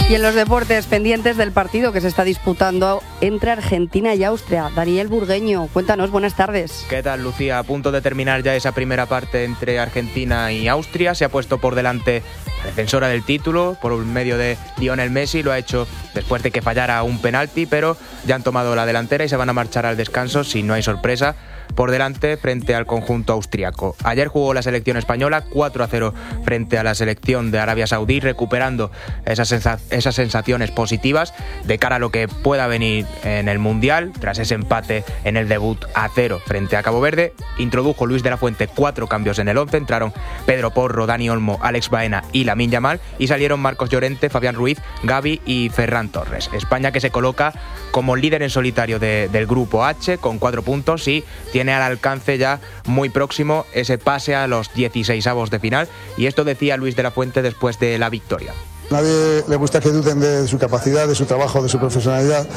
Y en los deportes, pendientes del partido que se está disputando entre Argentina y Austria. Daniel Burgueño, cuéntanos, buenas tardes. ¿Qué tal, Lucía? A punto de terminar ya esa primera parte entre Argentina y Austria. Se ha puesto por delante la defensora del título por medio de Lionel Messi. Lo ha hecho después de que fallara un penalti, pero ya han tomado la delantera y se van a marchar al descanso, si no hay sorpresa, por delante frente al conjunto austriaco. Ayer jugó la selección española 4-0 frente a la selección de Arabia Saudí, recuperando esas sensaciones positivas de cara a lo que pueda venir en el Mundial. Tras ese empate en el debut a 0 frente a Cabo Verde, introdujo Luis de la Fuente 4 cambios en el 11. Entraron Pedro Porro, Dani Olmo, Alex Baena y Lamine Yamal, y salieron Marcos Llorente, Fabián Ruiz, Gavi y Ferran Torres. España, que se coloca como líder en solitario del grupo H con 4 puntos y tiene al alcance ya muy próximo ese pase a los 16avos de final. Y esto decía Luis de la Fuente después de la victoria. Nadie le gusta que duden de su capacidad, de su trabajo, de su profesionalidad,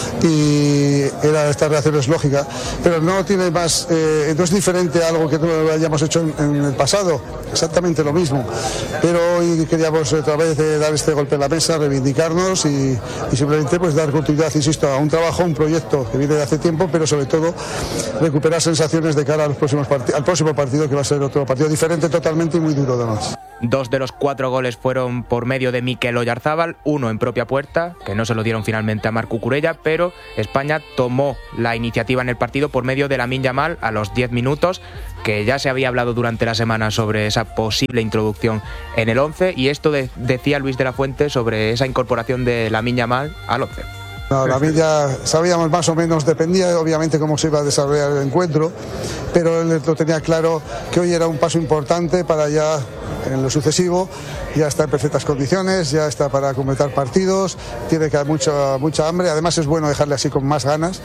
y esta reacción es lógica, pero no tiene más, no es diferente a algo que no hayamos hecho en el pasado, exactamente lo mismo, pero hoy queríamos otra vez dar este golpe en la mesa, reivindicarnos y simplemente pues dar continuidad, insisto, a un trabajo, un proyecto que viene de hace tiempo, pero sobre todo recuperar sensaciones de cara a los al próximo partido, que va a ser otro partido diferente totalmente y muy duro además. 2 de los 4 goles fueron por medio de Mikel Oyarzábal, 1 en propia puerta, que no se lo dieron finalmente a Marc Cucurella, pero España tomó la iniciativa en el partido por medio de Lamine Yamal a los 10 minutos, que ya se había hablado durante la semana sobre esa posible introducción en el 11, y esto decía Luis de la Fuente sobre esa incorporación de Lamine Yamal al 11. No, Lamine ya sabíamos más o menos, dependía obviamente cómo se iba a desarrollar el encuentro, pero él lo tenía claro que hoy era un paso importante para ya en lo sucesivo, ya está en perfectas condiciones, ya está para completar partidos, tiene que haber mucha hambre, además es bueno dejarle así con más ganas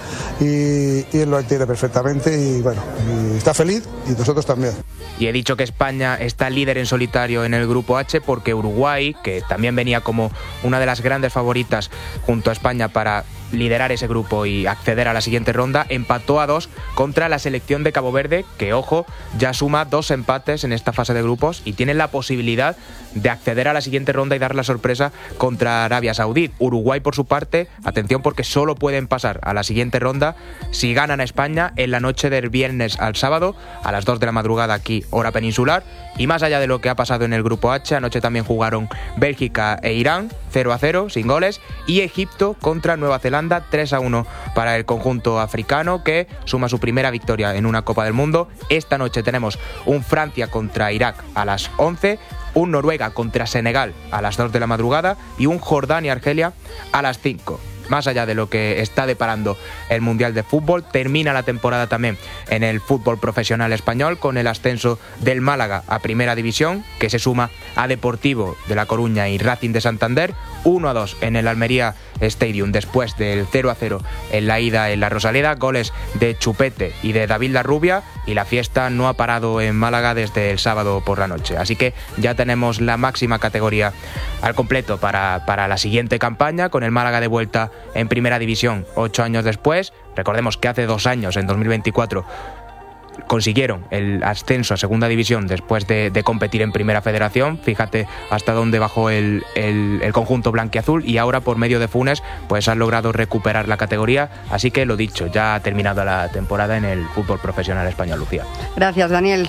y él lo entiende perfectamente y bueno, y está feliz y nosotros también. Y he dicho que España está líder en solitario en el grupo H porque Uruguay, que también venía como una de las grandes favoritas junto a España para liderar ese grupo y acceder a la siguiente ronda, empató a 2 contra la selección de Cabo Verde, que, ojo, ya suma 2 empates en esta fase de grupos y tienen la posibilidad de acceder a la siguiente ronda y dar la sorpresa contra Arabia Saudí. Uruguay, por su parte, atención, porque solo pueden pasar a la siguiente ronda si ganan a España en la noche del viernes al sábado a las 2 de la madrugada aquí, hora peninsular. Y más allá de lo que ha pasado en el grupo H, anoche también jugaron Bélgica e Irán 0-0 sin goles, y Egipto contra Nueva Zelanda 3-1 para el conjunto africano, que suma su primera victoria en una Copa del Mundo. Esta noche tenemos un Francia contra Irak a las 11, un Noruega contra Senegal a las 2 de la madrugada y un Jordania-Argelia a las 5. Más allá de lo que está deparando el Mundial de Fútbol, termina la temporada también en el fútbol profesional español con el ascenso del Málaga a Primera División, que se suma a Deportivo de La Coruña y Racing de Santander, 1-2 en el Almería Stadium después del 0-0 en la ida en la Rosaleda, goles de Chupete y de David Larrubia, y la fiesta no ha parado en Málaga desde el sábado por la noche. Así que ya tenemos la máxima categoría al completo para la siguiente campaña, con el Málaga de vuelta en Primera División 8 años después. Recordemos que hace 2 años, en 2024, consiguieron el ascenso a Segunda División después de competir en Primera Federación. Fíjate hasta dónde bajó el conjunto blanquiazul, y ahora por medio de Funes pues han logrado recuperar la categoría. Así que lo dicho, ya ha terminado la temporada en el fútbol profesional español, Lucía. Gracias, Daniel.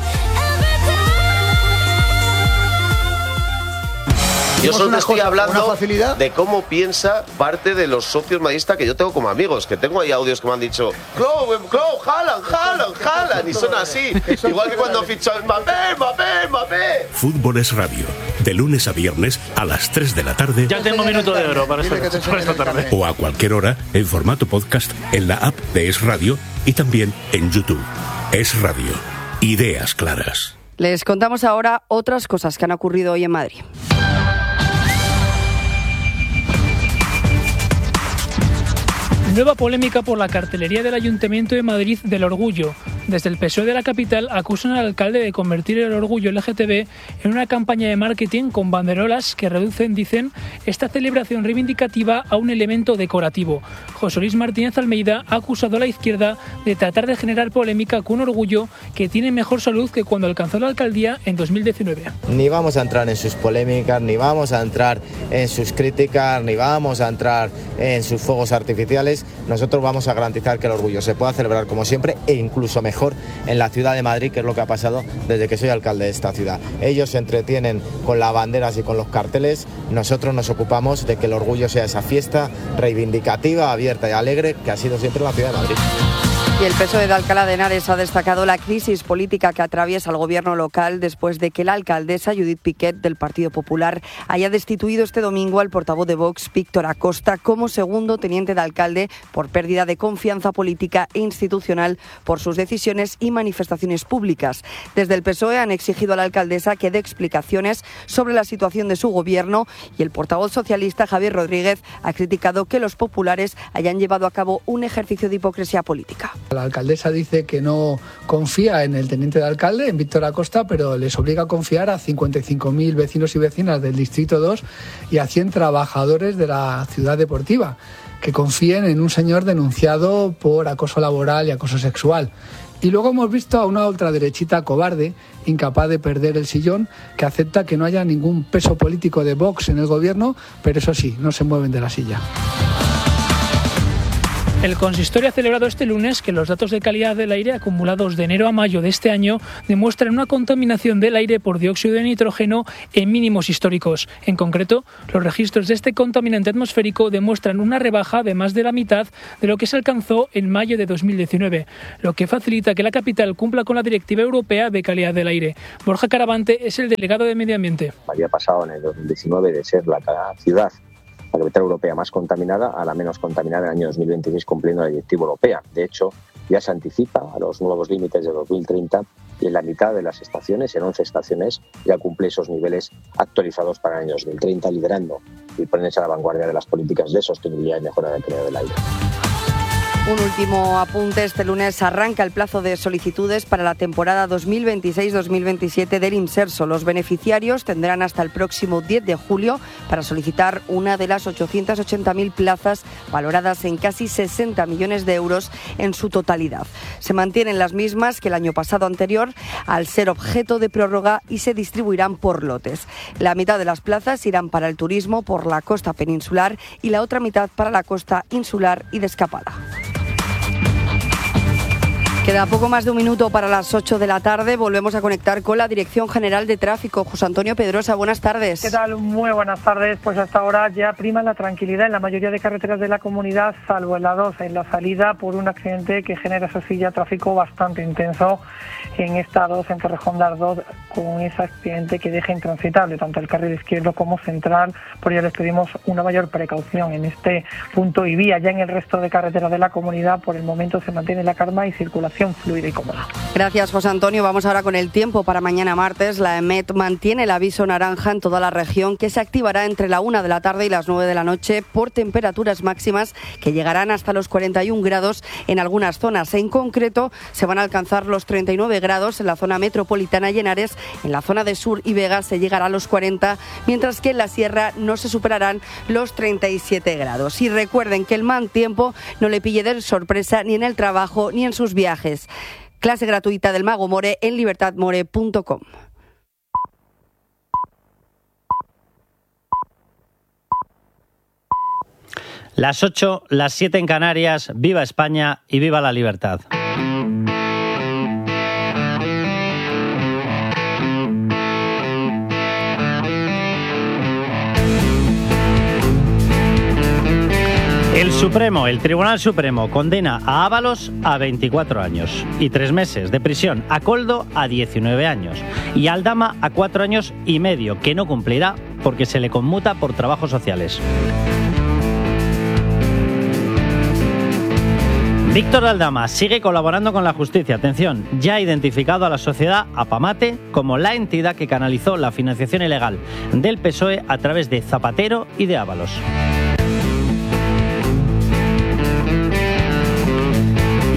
Yo solo estoy hablando de cómo piensa parte de los socios madridistas que yo tengo como amigos, que tengo ahí audios que me han dicho Haaland, y son así. Igual que cuando fichó Mbappé. Fútbol es Radio, de lunes a viernes a las 3 de la tarde. Ya tengo minuto de oro para esta tarde. O a cualquier hora en formato podcast en la app de Es Radio y también en YouTube. Es Radio. Ideas claras. Les contamos ahora otras cosas que han ocurrido hoy en Madrid. Nueva polémica por la cartelería del Ayuntamiento de Madrid del Orgullo. Desde el PSOE de la capital acusan al alcalde de convertir el orgullo LGTB en una campaña de marketing con banderolas que reducen, dicen, esta celebración reivindicativa a un elemento decorativo. José Luis Martínez Almeida ha acusado a la izquierda de tratar de generar polémica con un orgullo que tiene mejor salud que cuando alcanzó la alcaldía en 2019. Ni vamos a entrar en sus polémicas, ni vamos a entrar en sus críticas, ni vamos a entrar en sus fuegos artificiales. Nosotros vamos a garantizar que el orgullo se pueda celebrar como siempre e incluso mejor en la ciudad de Madrid, que es lo que ha pasado desde que soy alcalde de esta ciudad. Ellos se entretienen con las banderas y con los carteles, nosotros nos ocupamos de que el orgullo sea esa fiesta reivindicativa, abierta y alegre que ha sido siempre la ciudad de Madrid. Y el PSOE de Alcalá de Henares ha destacado la crisis política que atraviesa el gobierno local después de que la alcaldesa Judith Piquet del Partido Popular haya destituido este domingo al portavoz de Vox, Víctor Acosta, como segundo teniente de alcalde por pérdida de confianza política e institucional por sus decisiones y manifestaciones públicas. Desde el PSOE han exigido a la alcaldesa que dé explicaciones sobre la situación de su gobierno y el portavoz socialista Javier Rodríguez ha criticado que los populares hayan llevado a cabo un ejercicio de hipocresía política. La alcaldesa dice que no confía en el teniente de alcalde, en Víctor Acosta, pero les obliga a confiar a 55.000 vecinos y vecinas del Distrito 2 y a 100 trabajadores de la ciudad deportiva, que confíen en un señor denunciado por acoso laboral y acoso sexual. Y luego hemos visto a una ultraderechita cobarde, incapaz de perder el sillón, que acepta que no haya ningún peso político de Vox en el gobierno, pero eso sí, no se mueven de la silla. El consistorio ha celebrado este lunes que los datos de calidad del aire acumulados de enero a mayo de este año demuestran una contaminación del aire por dióxido de nitrógeno en mínimos históricos. En concreto, los registros de este contaminante atmosférico demuestran una rebaja de más de la mitad de lo que se alcanzó en mayo de 2019, lo que facilita que la capital cumpla con la Directiva Europea de Calidad del Aire. Borja Caravante es el delegado de Medio Ambiente. Había pasado en el 2019 de ser la ciudad, la capital europea más contaminada, a la menos contaminada en el año 2026, cumpliendo la directiva europea. De hecho, ya se anticipa a los nuevos límites de 2030 y en la mitad de las estaciones, en 11 estaciones, ya cumple esos niveles actualizados para el año 2030, liderando y poniéndose a la vanguardia de las políticas de sostenibilidad y mejora de la calidad del aire. Un último apunte. Este lunes arranca el plazo de solicitudes para la temporada 2026-2027 del Inserso. Los beneficiarios tendrán hasta el próximo 10 de julio para solicitar una de las 880.000 plazas valoradas en casi 60 millones de euros en su totalidad. Se mantienen las mismas que el año pasado anterior, al ser objeto de prórroga, y se distribuirán por lotes. La mitad de las plazas irán para el turismo por la costa peninsular y la otra mitad para la costa insular y de escapada. Queda poco más de un minuto para las 8 de la tarde. Volvemos a conectar con la Dirección General de Tráfico. José Antonio Pedrosa, buenas tardes. ¿Qué tal? Muy buenas tardes. Pues hasta ahora ya prima la tranquilidad en la mayoría de carreteras de la comunidad, salvo en la 2, en la salida por un accidente que genera, eso sí, ya tráfico bastante intenso en esta 2, en Torrejón de Ardoz, con ese accidente que deja intransitable tanto el carril izquierdo como central. Por ello les pedimos una mayor precaución en este punto y vía. Ya en el resto de carreteras de la comunidad, por el momento se mantiene la calma y circulación fluida y cómoda. Gracias, José Antonio. Vamos ahora con el tiempo para mañana martes. La EMET mantiene el aviso naranja en toda la región, que se activará entre la 1 de la tarde y las 9 de la noche por temperaturas máximas que llegarán hasta los 41 grados en algunas zonas. En concreto, se van a alcanzar los 39 grados en la zona metropolitana y Henares. En la zona de Sur y Vega se llegará a los 40, mientras que en la Sierra no se superarán los 37 grados. Y recuerden que el mal tiempo no le pille de sorpresa ni en el trabajo ni en sus viajes. Clase gratuita del Mago More en libertadmore.com. Las 8, las 7 en Canarias. Viva España y viva la libertad. El Tribunal Supremo condena a Ábalos a 24 años y 3 meses de prisión, a Koldo a 19 años y a Aldama a 4 años y medio, que no cumplirá porque se le conmuta por trabajos sociales. Víctor Aldama sigue colaborando con la justicia. Atención, ya ha identificado a la sociedad Apamate como la entidad que canalizó la financiación ilegal del PSOE a través de Zapatero y de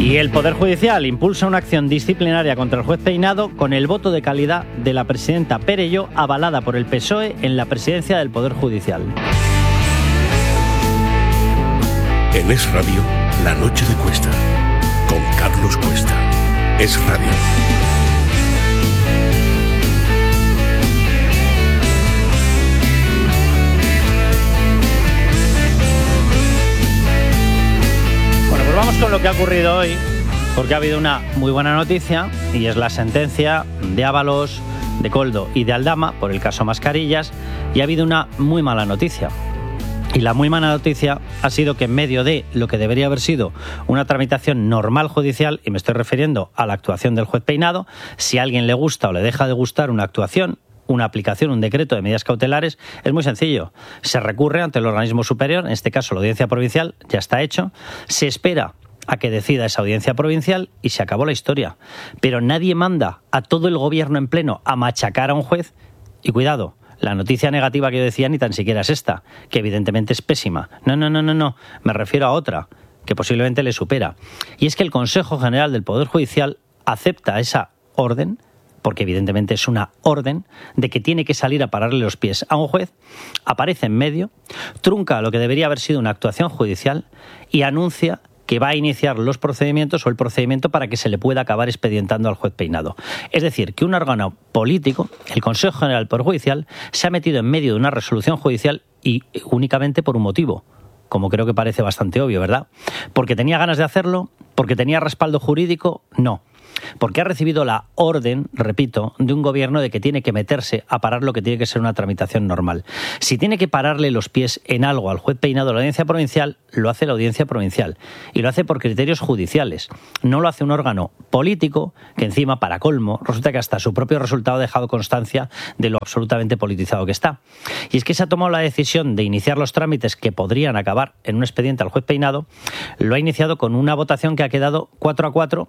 Y el Poder Judicial impulsa una acción disciplinaria contra el juez Peinado con el voto de calidad de la presidenta Perelló, avalada por el PSOE en la presidencia del Poder Judicial. En Es Radio, La Noche de Cuesta, con Carlos Cuesta. Es Radio. Bueno, pues vamos con lo que ha ocurrido hoy, porque ha habido una muy buena noticia y es la sentencia de Ábalos, de Koldo y de Aldama por el caso Mascarillas, y ha habido una muy mala noticia. Y la muy mala noticia ha sido que en medio de lo que debería haber sido una tramitación normal judicial, y me estoy refiriendo a la actuación del juez Peinado, si a alguien le gusta o le deja de gustar una actuación, una aplicación, un decreto de medidas cautelares, es muy sencillo. Se recurre ante el organismo superior, en este caso la Audiencia Provincial, ya está hecho, se espera a que decida esa Audiencia Provincial y se acabó la historia. Pero nadie manda a todo el gobierno en pleno a machacar a un juez. Y cuidado, la noticia negativa que yo decía ni tan siquiera es esta, que evidentemente es pésima. No, me refiero a otra, que posiblemente le supera. Y es que el Consejo General del Poder Judicial acepta esa orden, porque evidentemente es una orden, de que tiene que salir a pararle los pies a un juez, aparece en medio, trunca lo que debería haber sido una actuación judicial y anuncia que va a iniciar los procedimientos o el procedimiento para que se le pueda acabar expedientando al juez Peinado. Es decir, que un órgano político, el Consejo General del Poder Judicial, se ha metido en medio de una resolución judicial y únicamente por un motivo, como creo que parece bastante obvio, ¿verdad? ¿Porque tenía ganas de hacerlo? ¿Porque tenía respaldo jurídico? No. Porque ha recibido la orden, repito, de un gobierno de que tiene que meterse a parar lo que tiene que ser una tramitación normal. Si tiene que pararle los pies en algo al juez Peinado de la Audiencia Provincial, lo hace la Audiencia Provincial. Y lo hace por criterios judiciales. No lo hace un órgano político que encima, para colmo, resulta que hasta su propio resultado ha dejado constancia de lo absolutamente politizado que está. Y es que se ha tomado la decisión de iniciar los trámites que podrían acabar en un expediente al juez Peinado, lo ha iniciado con una votación que ha quedado 4-4,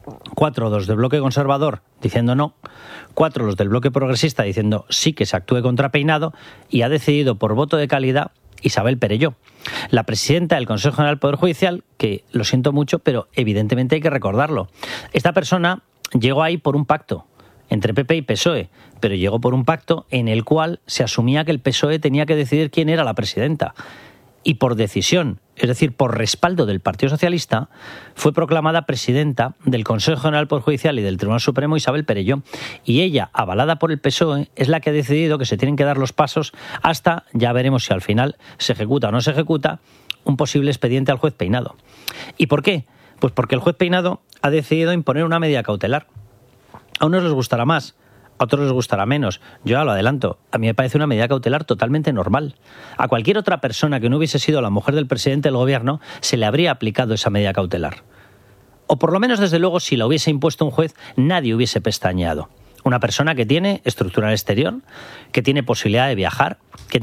4 los del bloque conservador diciendo no, 4 los del bloque progresista diciendo sí que se actúe contra Peinado, y ha decidido por voto de calidad Isabel Perelló, la presidenta del Consejo General del Poder Judicial, que lo siento mucho, pero evidentemente hay que recordarlo. Esta persona llegó ahí por un pacto entre PP y PSOE, pero llegó por un pacto en el cual se asumía que el PSOE tenía que decidir quién era la presidenta. Y por decisión, es decir, por respaldo del Partido Socialista, fue proclamada presidenta del Consejo General del Poder Judicial y del Tribunal Supremo Isabel Perelló. Y ella, avalada por el PSOE, es la que ha decidido que se tienen que dar los pasos hasta, ya veremos si al final se ejecuta o no se ejecuta, un posible expediente al juez Peinado. ¿Y por qué? Pues porque el juez Peinado ha decidido imponer una medida cautelar. A unos les gustará más, a otros les gustará menos. Yo ya lo adelanto, a mí me parece una medida cautelar totalmente normal. A cualquier otra persona que no hubiese sido la mujer del presidente del gobierno se le habría aplicado esa medida cautelar. O por lo menos, desde luego, si la hubiese impuesto un juez, nadie hubiese pestañeado. Una persona que tiene estructura en el exterior, que tiene posibilidad de viajar,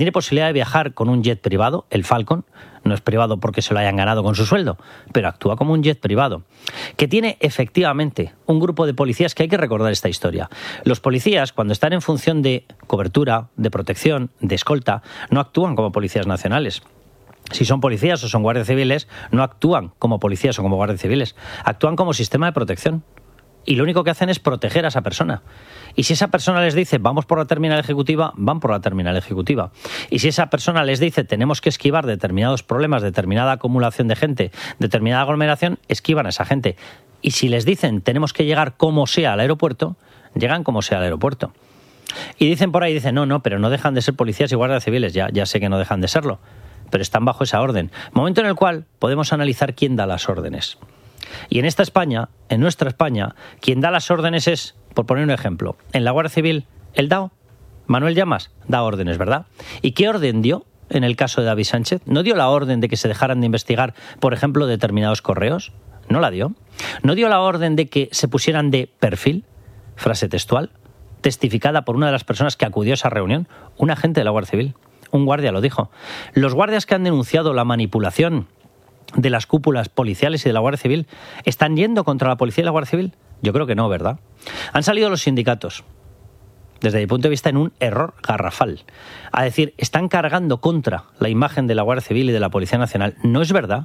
con un jet privado, el Falcon, no es privado porque se lo hayan ganado con su sueldo, pero actúa como un jet privado, que tiene efectivamente un grupo de policías, que hay que recordar esta historia. Los policías, cuando están en función de cobertura, de protección, de escolta, no actúan como policías nacionales. Si son policías o son guardias civiles, no actúan como policías o como guardias civiles, actúan como sistema de protección. Y lo único que hacen es proteger a esa persona. Y si esa persona les dice vamos por la terminal ejecutiva, van por la terminal ejecutiva. Y si esa persona les dice tenemos que esquivar determinados problemas, determinada acumulación de gente, determinada aglomeración, esquivan a esa gente. Y si les dicen tenemos que llegar como sea al aeropuerto, llegan como sea al aeropuerto. Y dicen por ahí, no, pero no dejan de ser policías y guardias civiles, ya sé que no dejan de serlo, pero están bajo esa orden. Momento en el cual podemos analizar quién da las órdenes. Y en esta España, en nuestra España, quien da las órdenes es, por poner un ejemplo, en la Guardia Civil, el DAO, Manuel Llamas, da órdenes, ¿verdad? ¿Y qué orden dio en el caso de David Sánchez? ¿No dio la orden de que se dejaran de investigar, por ejemplo, determinados correos? ¿No la dio? ¿No dio la orden de que se pusieran de perfil, frase textual, testificada por una de las personas que acudió a esa reunión? Un agente de la Guardia Civil, un guardia lo dijo. Los guardias que han denunciado la manipulación de las cúpulas policiales y de la Guardia Civil, ¿están yendo contra la policía y la Guardia Civil? Yo creo que no, ¿verdad? Han salido los sindicatos, desde mi punto de vista, en un error garrafal. A decir, están cargando contra la imagen de la Guardia Civil y de la Policía Nacional. No es verdad.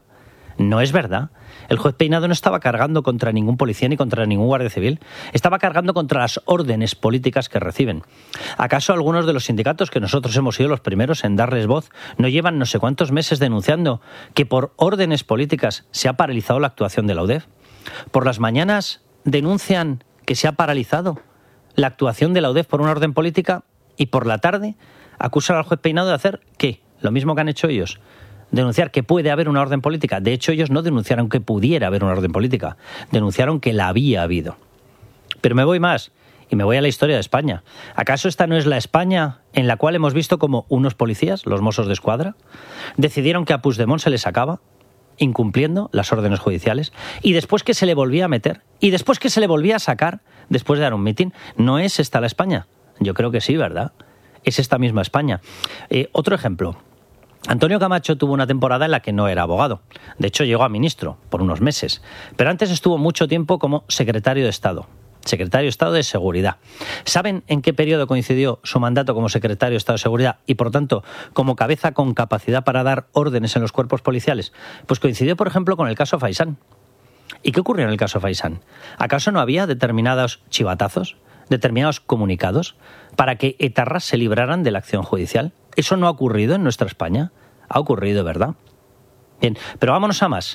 No es verdad. El juez Peinado no estaba cargando contra ningún policía ni contra ningún guardia civil. Estaba cargando contra las órdenes políticas que reciben. ¿Acaso algunos de los sindicatos, que nosotros hemos sido los primeros en darles voz, no llevan no sé cuántos meses denunciando que por órdenes políticas se ha paralizado la actuación de la UDEF? Por las mañanas denuncian que se ha paralizado la actuación de la UDEF por una orden política y por la tarde acusan al juez Peinado de hacer ¿qué? Lo mismo que han hecho ellos. Denunciar que puede haber una orden política. De hecho, ellos no denunciaron que pudiera haber una orden política. Denunciaron que la había habido. Pero me voy más y me voy a la historia de España. ¿Acaso esta no es la España en la cual hemos visto como unos policías, los Mossos de Escuadra, decidieron que a Puigdemont se le sacaba, incumpliendo las órdenes judiciales, y después que se le volvía a meter, y después que se le volvía a sacar, después de dar un mitin? ¿No es esta la España? Yo creo que sí, ¿verdad? Es esta misma España. Otro ejemplo. Antonio Camacho tuvo una temporada en la que no era abogado. De hecho, llegó a ministro por unos meses. Pero antes estuvo mucho tiempo como secretario de Estado. Secretario de Estado de Seguridad. ¿Saben en qué periodo coincidió su mandato como secretario de Estado de Seguridad y, por tanto, como cabeza con capacidad para dar órdenes en los cuerpos policiales? Pues coincidió, por ejemplo, con el caso Faisán. ¿Y qué ocurrió en el caso Faisán? ¿Acaso no había determinados chivatazos, determinados comunicados para que etarras se libraran de la acción judicial? Eso no ha ocurrido en nuestra España. Ha ocurrido, ¿verdad? Bien, pero vámonos a más.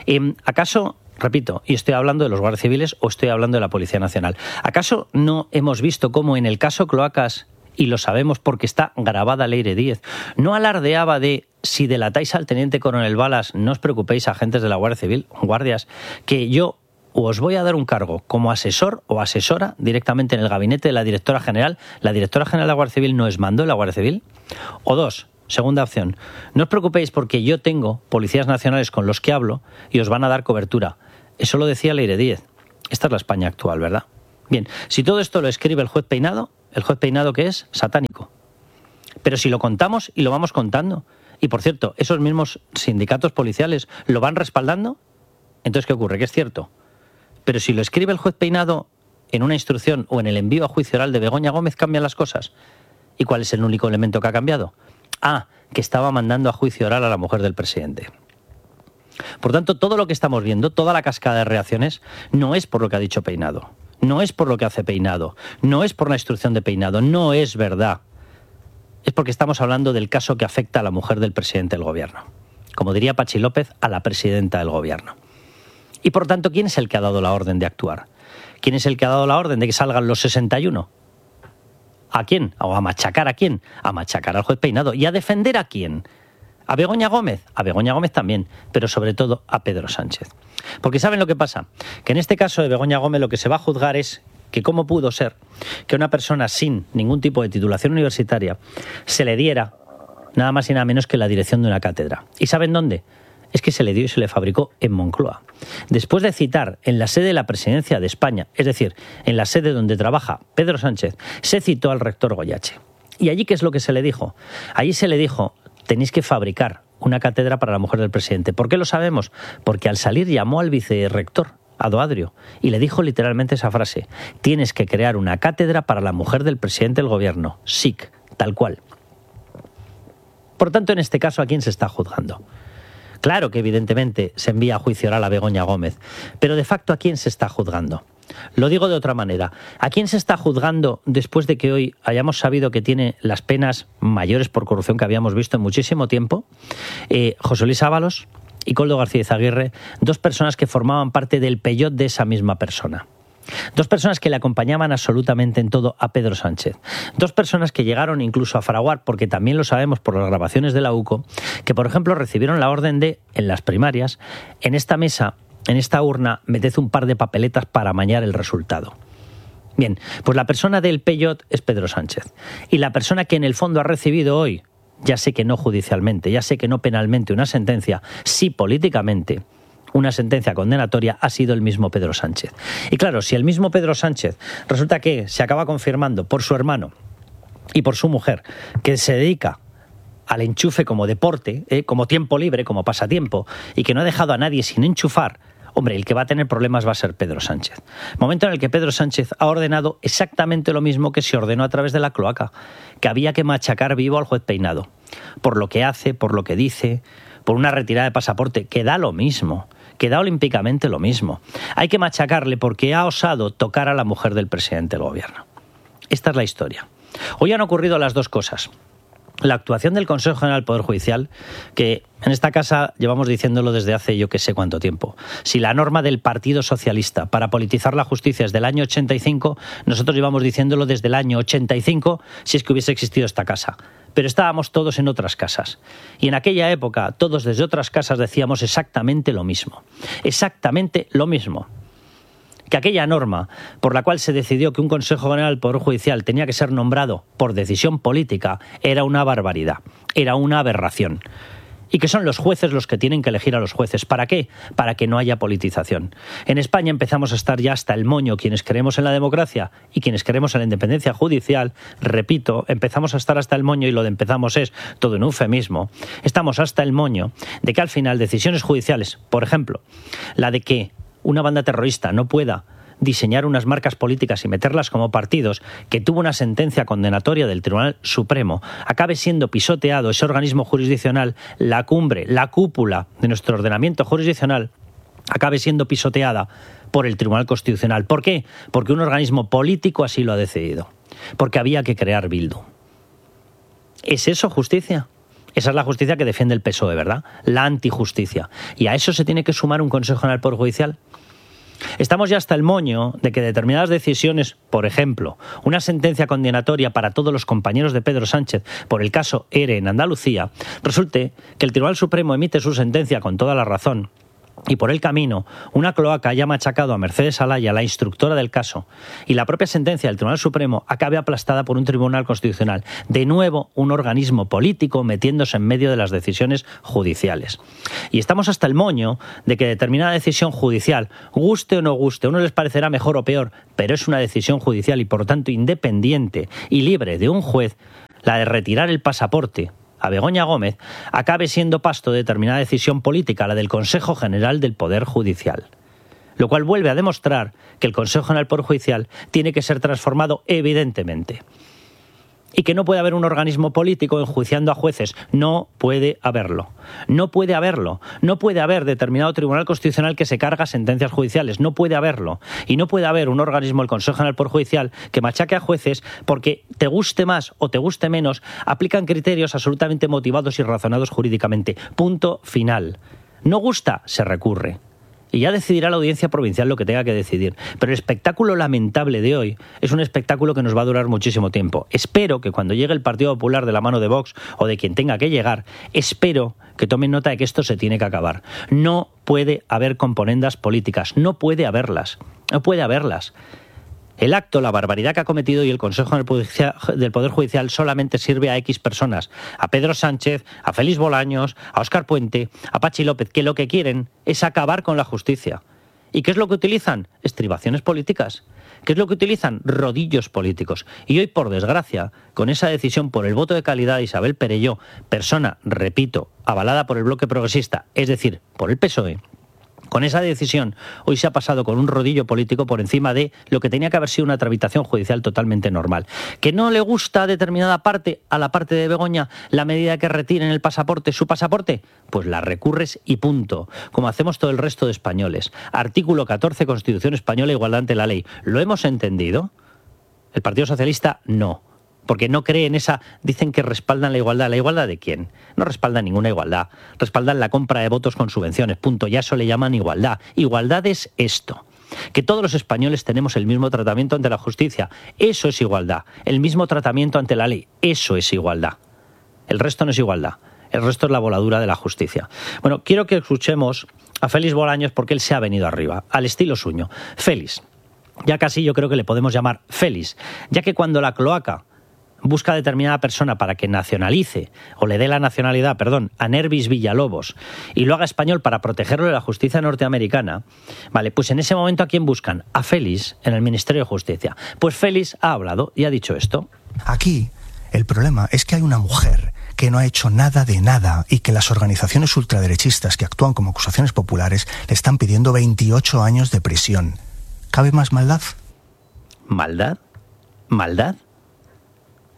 ¿Acaso, repito, y estoy hablando de los guardias civiles o estoy hablando de la Policía Nacional, ¿acaso no hemos visto cómo en el caso Cloacas, y lo sabemos porque está grabada Leire Díez, no alardeaba de si delatáis al teniente coronel Balas, no os preocupéis, agentes de la Guardia Civil, guardias, que yo os voy a dar un cargo como asesor o asesora directamente en el gabinete de la directora general? ¿La directora general de la Guardia Civil no es mando de la Guardia Civil? O dos, segunda opción, no os preocupéis porque yo tengo policías nacionales con los que hablo y os van a dar cobertura. Eso lo decía Leire Díez. Esta es la España actual, ¿verdad? Bien, si todo esto lo escribe el juez Peinado que es satánico. Pero si lo contamos y lo vamos contando, y por cierto, esos mismos sindicatos policiales lo van respaldando, entonces ¿qué ocurre? Que es cierto. Pero si lo escribe el juez Peinado en una instrucción o en el envío a juicio oral de Begoña Gómez, cambian las cosas. ¿Y cuál es el único elemento que ha cambiado? Que estaba mandando a juicio oral a la mujer del presidente. Por tanto, todo lo que estamos viendo, toda la cascada de reacciones, no es por lo que ha dicho Peinado, no es por lo que hace Peinado, no es por la instrucción de Peinado, no es verdad. Es porque estamos hablando del caso que afecta a la mujer del presidente del gobierno. Como diría Patxi López, a la presidenta del gobierno. Y por tanto, ¿quién es el que ha dado la orden de actuar? ¿Quién es el que ha dado la orden de que salgan los 61? ¿A quién? ¿O a machacar a quién? A machacar al juez Peinado. ¿Y a defender a quién? ¿A Begoña Gómez? A Begoña Gómez también, pero sobre todo a Pedro Sánchez. Porque ¿saben lo que pasa? Que en este caso de Begoña Gómez lo que se va a juzgar es que cómo pudo ser que una persona sin ningún tipo de titulación universitaria se le diera nada más y nada menos que la dirección de una cátedra. ¿Y saben dónde? Es que se le dio y se le fabricó en Moncloa. Después de citar en la sede de la Presidencia de España, es decir, en la sede donde trabaja Pedro Sánchez, se citó al rector Goyache. ¿Y allí qué es lo que se le dijo? Allí se le dijo, tenéis que fabricar una cátedra para la mujer del presidente. ¿Por qué lo sabemos? Porque al salir llamó al vicerrector, Ado Adrio, y le dijo literalmente esa frase, tienes que crear una cátedra para la mujer del presidente del gobierno, SIC, tal cual. Por tanto, en este caso, ¿a quién se está juzgando? Claro que evidentemente se envía a juicio oral a Begoña Gómez, pero de facto ¿a quién se está juzgando? Lo digo de otra manera, ¿a quién se está juzgando después de que hoy hayamos sabido que tiene las penas mayores por corrupción que habíamos visto en muchísimo tiempo? José Luis Ábalos y Koldo García Izaguirre, dos personas que formaban parte del peyot de esa misma persona. Dos personas que le acompañaban absolutamente en todo a Pedro Sánchez. Dos personas que llegaron incluso a fraguar, porque también lo sabemos por las grabaciones de la UCO, que por ejemplo recibieron la orden de, en las primarias, en esta mesa, en esta urna, meted un par de papeletas para amañar el resultado. Bien, pues la persona del peyot es Pedro Sánchez. Y la persona que en el fondo ha recibido hoy, ya sé que no judicialmente, ya sé que no penalmente una sentencia, sí políticamente, una sentencia condenatoria, ha sido el mismo Pedro Sánchez. Y claro, si el mismo Pedro Sánchez resulta que se acaba confirmando por su hermano y por su mujer que se dedica al enchufe como deporte, como tiempo libre, como pasatiempo, y que no ha dejado a nadie sin enchufar, hombre, el que va a tener problemas va a ser Pedro Sánchez. Momento en el que Pedro Sánchez ha ordenado exactamente lo mismo que se ordenó a través de la cloaca, que había que machacar vivo al juez Peinado, por lo que hace, por lo que dice, por una retirada de pasaporte, que da lo mismo, que da olímpicamente lo mismo. Hay que machacarle porque ha osado tocar a la mujer del presidente del gobierno. Esta es la historia. Hoy han ocurrido las dos cosas. La actuación del Consejo General del Poder Judicial, que en esta casa llevamos diciéndolo desde hace yo que sé cuánto tiempo. Si la norma del Partido Socialista para politizar la justicia es del año 85, nosotros llevamos diciéndolo desde el año 85, si es que hubiese existido esta casa. Pero estábamos todos en otras casas. Y en aquella época, todos desde otras casas decíamos exactamente lo mismo. Exactamente lo mismo. Que aquella norma por la cual se decidió que un Consejo General del Poder Judicial tenía que ser nombrado por decisión política era una barbaridad, era una aberración. Y que son los jueces los que tienen que elegir a los jueces. ¿Para qué? Para que no haya politización. En España empezamos a estar ya hasta el moño quienes creemos en la democracia y quienes creemos en la independencia judicial. Repito, empezamos a estar hasta el moño, y lo de empezamos es todo un eufemismo. Estamos hasta el moño de que al final decisiones judiciales, por ejemplo, la de que una banda terrorista no pueda diseñar unas marcas políticas y meterlas como partidos, que tuvo una sentencia condenatoria del Tribunal Supremo, acabe siendo pisoteado ese organismo jurisdiccional, la cumbre, la cúpula de nuestro ordenamiento jurisdiccional, acabe siendo pisoteada por el Tribunal Constitucional. ¿Por qué? Porque un organismo político así lo ha decidido. Porque había que crear Bildu. ¿Es eso justicia? Esa es la justicia que defiende el PSOE, ¿verdad? La antijusticia. ¿Y a eso se tiene que sumar un Consejo General del Poder Judicial? Estamos ya hasta el moño de que determinadas decisiones, por ejemplo, una sentencia condenatoria para todos los compañeros de Pedro Sánchez por el caso ERE en Andalucía, resulte que el Tribunal Supremo emite su sentencia con toda la razón, y por el camino una cloaca haya machacado a Mercedes Alaya, la instructora del caso, y la propia sentencia del Tribunal Supremo acabe aplastada por un Tribunal Constitucional. De nuevo, un organismo político metiéndose en medio de las decisiones judiciales. Y estamos hasta el moño de que determinada decisión judicial, guste o no guste, a uno les parecerá mejor o peor, pero es una decisión judicial y por tanto independiente y libre de un juez, la de retirar el pasaporte a Begoña Gómez, acabe siendo pasto de determinada decisión política, la del Consejo General del Poder Judicial. Lo cual vuelve a demostrar que el Consejo General del Poder Judicial tiene que ser transformado evidentemente. Y que no puede haber un organismo político enjuiciando a jueces. No puede haberlo. No puede haberlo. No puede haber determinado Tribunal Constitucional que se carga sentencias judiciales. No puede haberlo. Y no puede haber un organismo, el Consejo General del Poder Judicial, que machaque a jueces porque, te guste más o te guste menos, aplican criterios absolutamente motivados y razonados jurídicamente. Punto final. No gusta, se recurre. Y ya decidirá la audiencia provincial lo que tenga que decidir. Pero el espectáculo lamentable de hoy es un espectáculo que nos va a durar muchísimo tiempo. Espero que cuando llegue el Partido Popular de la mano de Vox o de quien tenga que llegar, espero que tomen nota de que esto se tiene que acabar. No puede haber componendas políticas, no puede haberlas, no puede haberlas. El acto, la barbaridad que ha cometido y el Consejo del Poder Judicial solamente sirve a X personas. A Pedro Sánchez, a Félix Bolaños, a Óscar Puente, a Pachi López, que lo que quieren es acabar con la justicia. ¿Y qué es lo que utilizan? Estribaciones políticas. ¿Qué es lo que utilizan? Rodillos políticos. Y hoy, por desgracia, con esa decisión por el voto de calidad de Isabel Perelló, persona, repito, avalada por el bloque progresista, es decir, por el PSOE, con esa decisión, hoy se ha pasado con un rodillo político por encima de lo que tenía que haber sido una tramitación judicial totalmente normal. ¿Que no le gusta a determinada parte, a la parte de Begoña, la medida de que retiren el pasaporte, su pasaporte? Pues la recurres y punto, como hacemos todo el resto de españoles. Artículo 14, Constitución Española, igualdad ante la ley. ¿Lo hemos entendido? El Partido Socialista no. Porque no cree en esa, dicen que respaldan la igualdad. ¿La igualdad de quién? No respaldan ninguna igualdad. Respaldan la compra de votos con subvenciones, punto. Ya eso le llaman igualdad. Igualdad es esto. Que todos los españoles tenemos el mismo tratamiento ante la justicia. Eso es igualdad. El mismo tratamiento ante la ley. Eso es igualdad. El resto no es igualdad. El resto es la voladura de la justicia. Bueno, quiero que escuchemos a Félix Bolaños porque él se ha venido arriba, al estilo suyo. Félix. Ya casi yo creo que le podemos llamar Félix, ya que cuando la cloaca busca a determinada persona para que nacionalice, o le dé la nacionalidad, a Nervis Villalobos, y lo haga español para protegerlo de la justicia norteamericana, vale, pues en ese momento ¿a quién buscan? A Félix en el Ministerio de Justicia. Pues Félix ha hablado y ha dicho esto. Aquí el problema es que hay una mujer que no ha hecho nada de nada y que las organizaciones ultraderechistas que actúan como acusaciones populares le están pidiendo 28 años de prisión. ¿Cabe más maldad? ¿Maldad? ¿Maldad?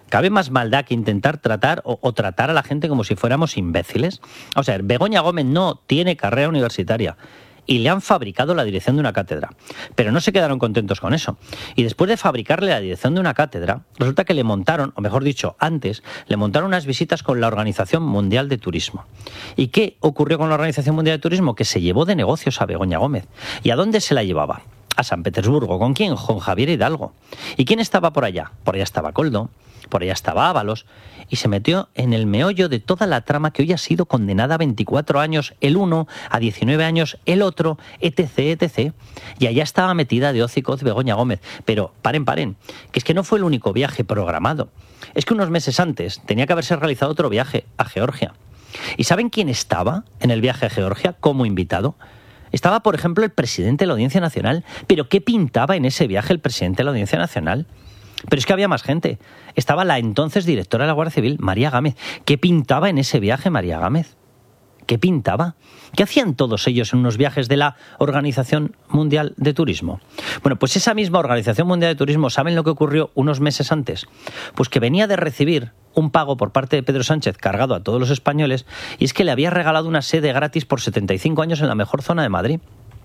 ¿Cabe más maldad que intentar tratar o tratar a la gente como si fuéramos imbéciles? O sea, Begoña Gómez no tiene carrera universitaria y le han fabricado la dirección de una cátedra. Pero no se quedaron contentos con eso. Y después de fabricarle la dirección de una cátedra, resulta que le montaron, o mejor dicho, antes, le montaron unas visitas con la Organización Mundial de Turismo. ¿Y qué ocurrió con la Organización Mundial de Turismo? Que se llevó de negocios a Begoña Gómez. ¿Y a dónde se la llevaba? A San Petersburgo. ¿Con quién? Con Javier Hidalgo. ¿Y quién estaba por allá? Por allá estaba Koldo, por allá estaba Ábalos, y se metió en el meollo de toda la trama que hoy ha sido condenada a 24 años el uno, a 19 años el otro, etc., etc. Y allá estaba metida de hocicoz Begoña Gómez. Pero paren, que es que no fue el único viaje programado. Es que unos meses antes tenía que haberse realizado otro viaje a Georgia. ¿Y saben quién estaba en el viaje a Georgia como invitado? Estaba, por ejemplo, el presidente de la Audiencia Nacional. ¿Pero qué pintaba en ese viaje el presidente de la Audiencia Nacional? Pero es que había más gente. Estaba la entonces directora de la Guardia Civil, María Gámez. ¿Qué pintaba en ese viaje María Gámez? ¿Qué pintaba? ¿Qué hacían todos ellos en unos viajes de la Organización Mundial de Turismo? Bueno, pues esa misma Organización Mundial de Turismo, ¿saben lo que ocurrió unos meses antes? Pues que venía de recibir un pago por parte de Pedro Sánchez cargado a todos los españoles, y es que le había regalado una sede gratis por 75 años en la mejor zona de Madrid.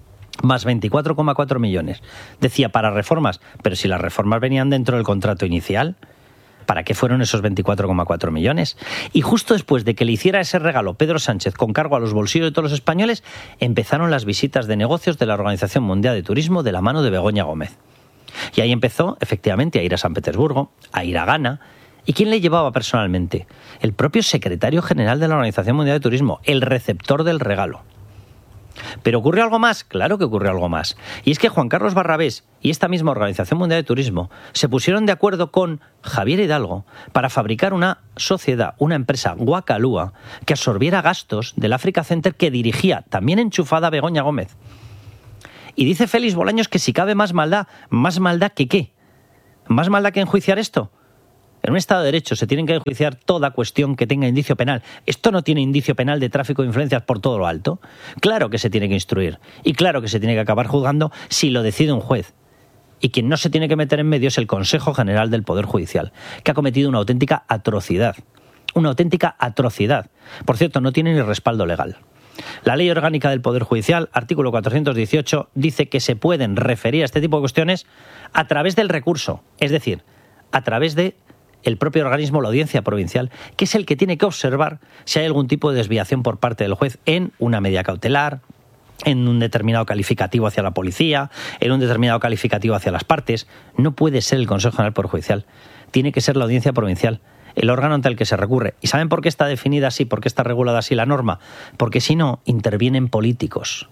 Más 24,4 millones. Decía, para reformas. Pero si las reformas venían dentro del contrato inicial, ¿para qué fueron esos 24,4 millones? Y justo después de que le hiciera ese regalo Pedro Sánchez con cargo a los bolsillos de todos los españoles, empezaron las visitas de negocios de la Organización Mundial de Turismo de la mano de Begoña Gómez. Y ahí empezó, efectivamente, a ir a San Petersburgo, a ir a Ghana. ¿Y quién le llevaba personalmente? El propio secretario general de la Organización Mundial de Turismo, el receptor del regalo. ¿Pero ocurrió algo más? Claro que ocurrió algo más. Y es que Juan Carlos Barrabés y esta misma Organización Mundial de Turismo se pusieron de acuerdo con Javier Hidalgo para fabricar una sociedad, una empresa, Guacalúa, que absorbiera gastos del Africa Center que dirigía, también enchufada, Begoña Gómez. Y dice Félix Bolaños que si cabe más maldad que ¿qué? ¿Más maldad que enjuiciar esto? En un Estado de Derecho se tienen que enjuiciar toda cuestión que tenga indicio penal. Esto no tiene indicio penal de tráfico de influencias por todo lo alto. Claro que se tiene que instruir. Y claro que se tiene que acabar juzgando si lo decide un juez. Y quien no se tiene que meter en medio es el Consejo General del Poder Judicial, que ha cometido una auténtica atrocidad. Una auténtica atrocidad. Por cierto, no tiene ni respaldo legal. La Ley Orgánica del Poder Judicial, artículo 418, dice que se pueden referir a este tipo de cuestiones a través del recurso. Es decir, a través de el propio organismo, la Audiencia Provincial, que es el que tiene que observar si hay algún tipo de desviación por parte del juez en una medida cautelar, en un determinado calificativo hacia la policía, en un determinado calificativo hacia las partes. No puede ser el Consejo General del Poder Judicial. Tiene que ser la Audiencia Provincial, el órgano ante el que se recurre. ¿Y saben por qué está definida así? ¿Por qué está regulada así la norma? Porque si no, intervienen políticos.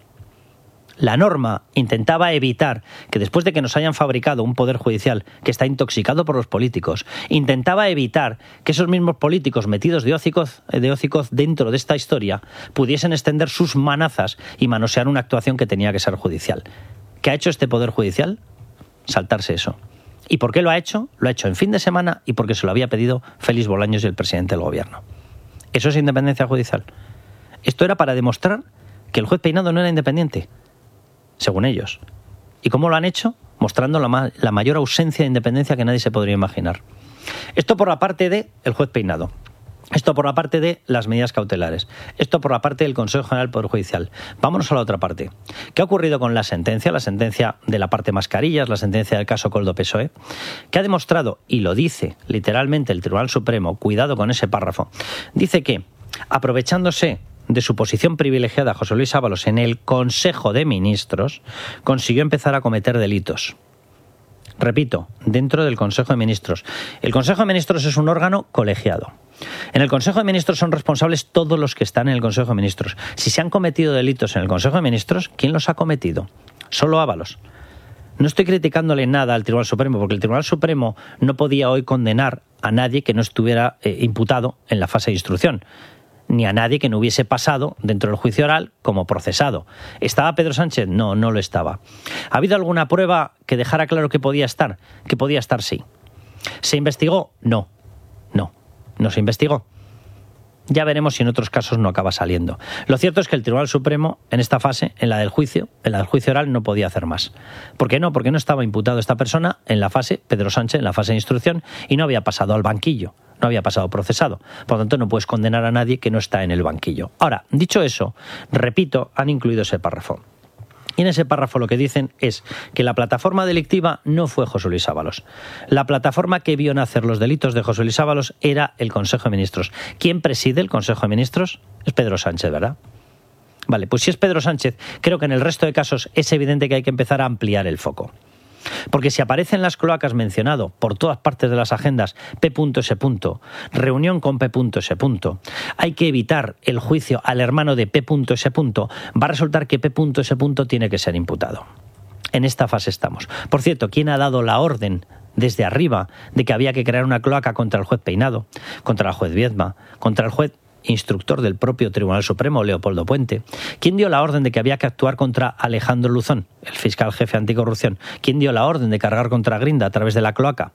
La norma intentaba evitar que después de que nos hayan fabricado un poder judicial que está intoxicado por los políticos, intentaba evitar que esos mismos políticos metidos de hocicos dentro de esta historia pudiesen extender sus manazas y manosear una actuación que tenía que ser judicial. ¿Qué ha hecho este poder judicial? Saltarse eso. ¿Y por qué lo ha hecho? Lo ha hecho en fin de semana y porque se lo había pedido Félix Bolaños y el presidente del gobierno. ¿Eso es independencia judicial? Esto era para demostrar que el juez Peinado no era independiente, según ellos. ¿Y cómo lo han hecho? Mostrando la mayor ausencia de independencia que nadie se podría imaginar. Esto por la parte del juez Peinado. Esto por la parte de las medidas cautelares. Esto por la parte del Consejo General del Poder Judicial. Vámonos a la otra parte. ¿Qué ha ocurrido con la sentencia? La sentencia de la parte mascarillas, la sentencia del caso Koldo-PSOE, que ha demostrado, y lo dice literalmente el Tribunal Supremo, cuidado con ese párrafo, dice que, aprovechándose de su posición privilegiada, José Luis Ábalos en el Consejo de Ministros, consiguió empezar a cometer delitos. Repito, dentro del Consejo de Ministros. El Consejo de Ministros es un órgano colegiado. En el Consejo de Ministros son responsables todos los que están en el Consejo de Ministros. Si se han cometido delitos en el Consejo de Ministros, ¿quién los ha cometido? Solo Ábalos. No estoy criticándole nada al Tribunal Supremo, porque el Tribunal Supremo no podía hoy condenar a nadie que no estuviera imputado en la fase de instrucción, ni a nadie que no hubiese pasado dentro del juicio oral como procesado. ¿Estaba Pedro Sánchez? No, no lo estaba. ¿Ha habido alguna prueba que dejara claro que podía estar? Que podía estar, sí. ¿Se investigó? No se investigó. Ya veremos si en otros casos no acaba saliendo. Lo cierto es que el Tribunal Supremo, en esta fase, en la del juicio oral, no podía hacer más. ¿Por qué no? Porque no estaba imputado esta persona en la fase, Pedro Sánchez, en la fase de instrucción, y no había pasado al banquillo, no había pasado procesado. Por lo tanto, no puedes condenar a nadie que no está en el banquillo. Ahora, dicho eso, repito, han incluido ese párrafo. Y en ese párrafo lo que dicen es que la plataforma delictiva no fue José Luis Ábalos. La plataforma que vio nacer los delitos de José Luis Ábalos era el Consejo de Ministros. ¿Quién preside el Consejo de Ministros? Es Pedro Sánchez, ¿verdad? Vale, pues si es Pedro Sánchez, creo que en el resto de casos es evidente que hay que empezar a ampliar el foco. Porque si aparecen las cloacas mencionado por todas partes de las agendas P.S. reunión con P.S. hay que evitar el juicio al hermano de P.S. va a resultar que P.S. tiene que ser imputado. En esta fase estamos. Por cierto, ¿quién ha dado la orden desde arriba de que había que crear una cloaca contra el juez Peinado, contra el juez Viedma, contra el juez instructor del propio Tribunal Supremo, Leopoldo Puente? ¿Quién dio la orden de que había que actuar contra Alejandro Luzón, el fiscal jefe anticorrupción? ¿Quién dio la orden de cargar contra Grinda a través de la cloaca?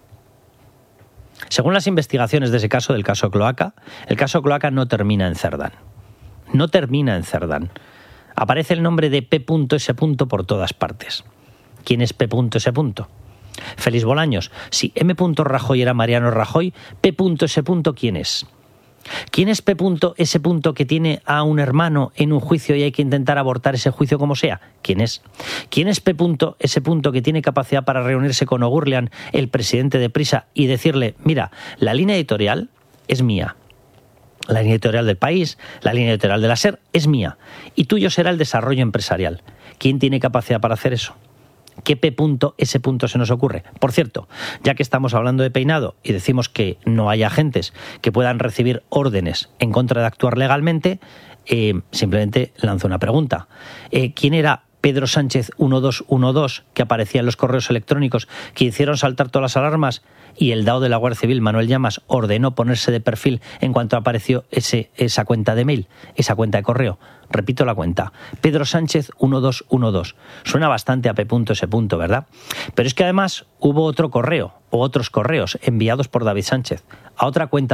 Según las investigaciones de ese caso, del caso Cloaca, el caso Cloaca no termina en Cerdán. No termina en Cerdán. Aparece el nombre de P.S. por todas partes. ¿Quién es P.S.? Félix Bolaños. Si M. Rajoy era Mariano Rajoy, P.S. ¿quién es? ¿Quién es P.S. que tiene a un hermano en un juicio y hay que intentar abortar ese juicio como sea? ¿Quién es? ¿Quién es P.S. que tiene capacidad para reunirse con O'Gurlian, el presidente de Prisa, y decirle, mira, la línea editorial es mía, la línea editorial del País, la línea editorial de la SER es mía, y tuyo será el desarrollo empresarial? ¿Quién tiene capacidad para hacer eso? ¿Qué P.S. se nos ocurre? Por cierto, ya que estamos hablando de Peinado y decimos que no hay agentes que puedan recibir órdenes en contra de actuar legalmente, simplemente lanzo una pregunta. ¿Quién era Pedro Sánchez 1212, que aparecía en los correos electrónicos, que hicieron saltar todas las alarmas, y el DAO de la Guardia Civil, Manuel Llamas, ordenó ponerse de perfil en cuanto apareció esa cuenta de mail, esa cuenta de correo? Repito la cuenta, Pedro Sánchez 1212. Suena bastante a P.S., ¿verdad? Pero es que además hubo otro correo, o otros correos enviados por David Sánchez a otra cuenta